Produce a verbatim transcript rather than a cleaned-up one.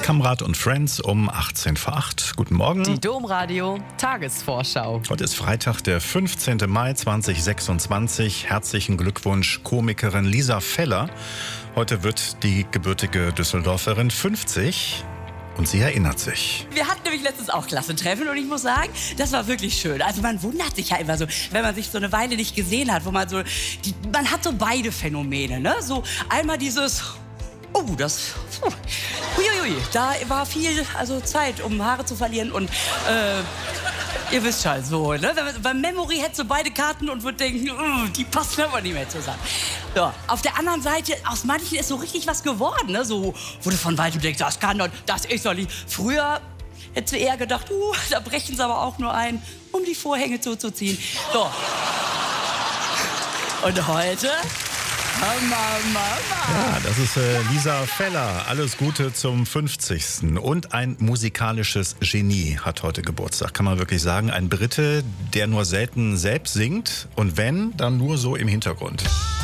Kamrat und Friends um achtzehn vor acht. Guten Morgen. Die Domradio Tagesvorschau. Heute ist Freitag, der fünfzehnten Mai zweitausendsechsundzwanzig. Herzlichen Glückwunsch, Komikerin Lisa Feller. Heute wird die gebürtige Düsseldorferin fünfzig. Und sie erinnert sich. Wir hatten nämlich letztens auch Klassentreffen und ich muss sagen, das war wirklich schön. Also man wundert sich ja immer so, wenn man sich so eine Weile nicht gesehen hat, wo man so, die, man hat so beide Phänomene, ne? So einmal dieses, oh, das, puh, uiuiui, da war viel, also Zeit, um Haare zu verlieren und, äh, ihr wisst schon, so, ne? Beim Memory hättest du beide Karten und würd denken, uh, die passen aber nicht mehr zusammen. So, auf der anderen Seite, aus manchen ist so richtig was geworden, ne? So, wo du von weitem denkst, das kann doch, das ist doch nicht. Früher hättest du eher gedacht, uh, da brechen sie aber auch nur ein, um die Vorhänge zuzuziehen. So. Und heute? Mama, Mama. Ja, das ist äh, Lisa Feller. Alles Gute zum fünfzigsten. Und ein musikalisches Genie hat heute Geburtstag, kann man wirklich sagen. Ein Brite, der nur selten selbst singt und wenn, dann nur so im Hintergrund.